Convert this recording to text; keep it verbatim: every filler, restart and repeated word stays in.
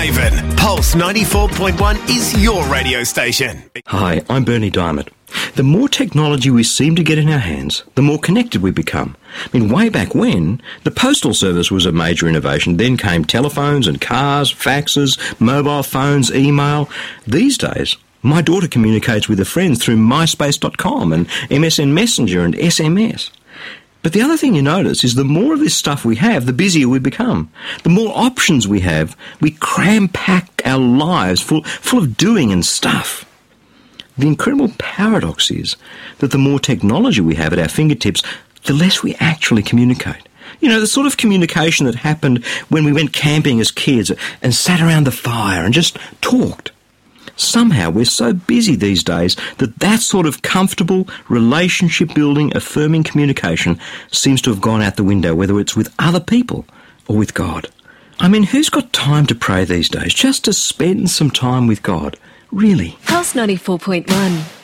Whitehaven. Pulse ninety-four point one is your radio station. Hi, I'm Bernie Diamond. The more technology we seem to get in our hands, the more connected we become. I mean, way back when, the postal service was a major innovation. Then came telephones and cars, faxes, mobile phones, email. These days, my daughter communicates with her friends through MySpace dot com and M S N Messenger and S M S. But the other thing you notice is the more of this stuff we have, the busier we become. The more options we have, we cram-pack our lives full, full of doing and stuff. The incredible paradox is that the more technology we have at our fingertips, the less we actually communicate. You know, the sort of communication that happened when we went camping as kids and sat around the fire and just talked. Somehow we're so busy these days that that sort of comfortable, relationship-building, affirming communication seems to have gone out the window, whether it's with other people or with God. I mean, who's got time to pray these days? Just to spend some time with God. Really? Pulse ninety-four point one.